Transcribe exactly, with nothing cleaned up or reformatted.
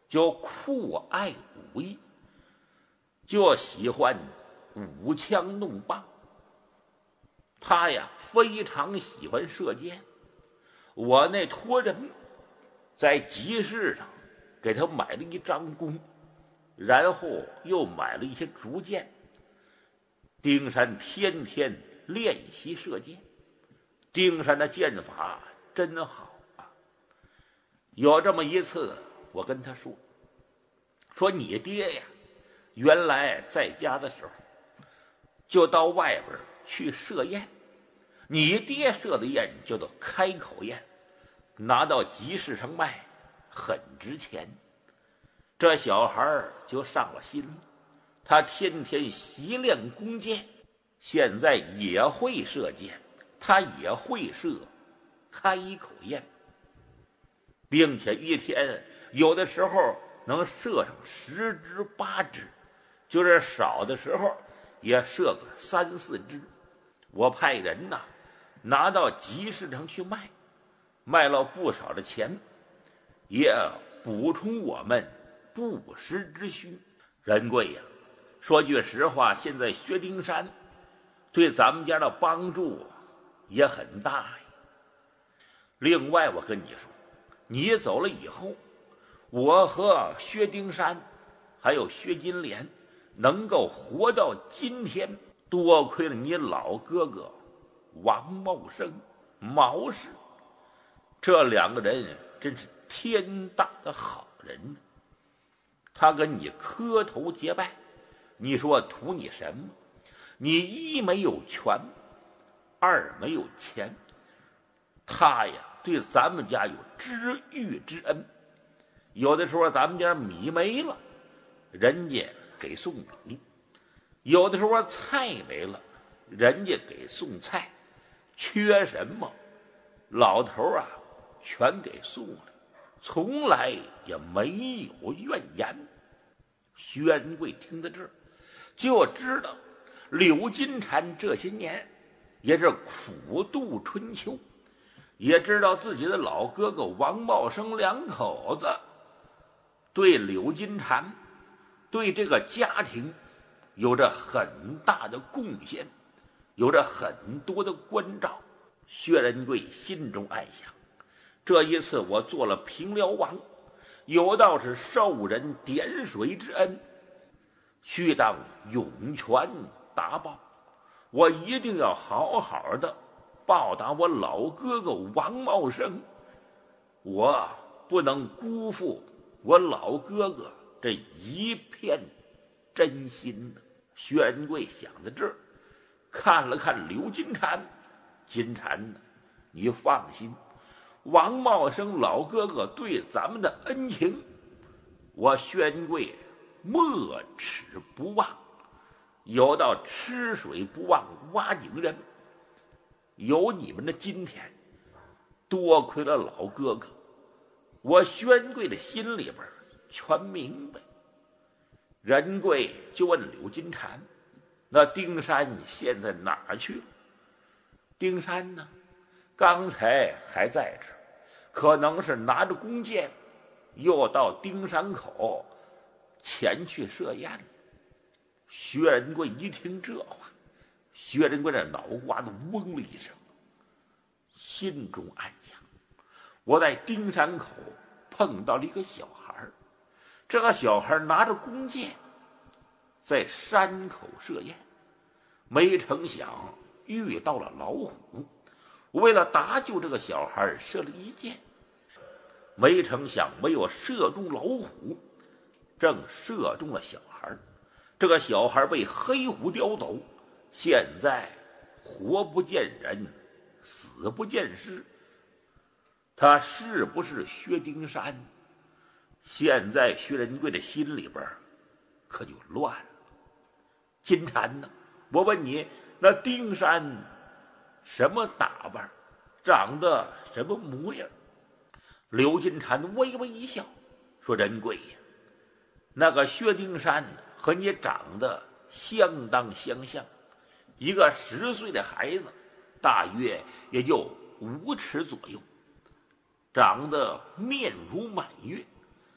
就酷爱武艺，就喜欢舞枪弄棒。他呀非常喜欢射箭。我那托人在集市上给他买了一张弓，然后又买了一些竹箭。丁山天天练习射箭，丁山的箭法真好啊。有这么一次，我跟他说说你爹呀，原来在家的时候就到外边去射焰，你爹射的焰叫做开口焰，拿到集市上卖很值钱。这小孩就上了心了，他天天习练弓箭，现在也会射箭，他也会射开口焰，并且一天有的时候能射上十支八支，就是少的时候也射个三四支。我派人呐拿到集市上去卖，卖了不少的钱，也补充我们不时之需。仁贵呀，说句实话，现在薛丁山对咱们家的帮助也很大呀。另外我跟你说，你走了以后，我和薛丁山还有薛金莲能够活到今天，多亏了你老哥哥王茂生、毛氏，这两个人真是天大的好人。他跟你磕头结拜，你说图你什么？你一没有权，二没有钱，他呀对咱们家有知遇之恩。有的时候咱们家米没了，人家给送米；有的时候菜没了，人家给送菜。缺什么，老头啊全给送了，从来也没有怨言。薛仁贵听到这儿，就知道柳金蝉这些年也是苦度春秋，也知道自己的老哥哥王茂生两口子对柳金蝉对这个家庭有着很大的贡献，有着很多的关照。薛仁贵心中暗想，这一次我做了平辽王，有道是受人点水之恩，须当涌泉答报。我一定要好好的报答我老哥哥王茂生，我不能辜负我老哥哥这一片真心呢。薛仁贵想到这儿，看了看刘金蝉，金蝉呢，你放心，王茂生老哥哥对咱们的恩情，我薛仁贵没齿不忘。有道吃水不忘挖井人，有你们的今天，多亏了老哥哥，我薛仁贵的心里边全明白。仁贵就问柳金蝉，那丁山现在哪儿去了？丁山呢，刚才还在这儿，可能是拿着弓箭又到丁山口前去设宴了。薛仁贵一听这话，薛仁贵的脑瓜子嗡了一声，心中暗想，我在丁山口碰到了一个小孩，这个小孩拿着弓箭在山口设宴，没成想遇到了老虎，为了搭救这个小孩射了一箭，没成想没有射中老虎，正射中了小孩。这个小孩被黑虎叼走，现在活不见人，死不见尸。他是不是薛丁山？现在薛仁贵的心里边可就乱了。金蝉呢？我问你，那丁山什么打扮，长得什么模样？刘金蝉微微一笑，说：“仁贵呀，那个薛丁山和你长得相当相像，一个十岁的孩子，大约也就五尺左右，长得面如满月，